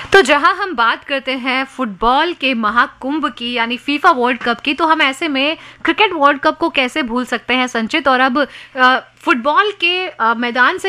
तो जहां हम बात करते हैं फुटबॉल के महाकुंभ की यानी फीफा वर्ल्ड कप की, तो हम ऐसे में क्रिकेट वर्ल्ड कप को कैसे भूल सकते हैं संचित। और अब फुटबॉल के मैदान से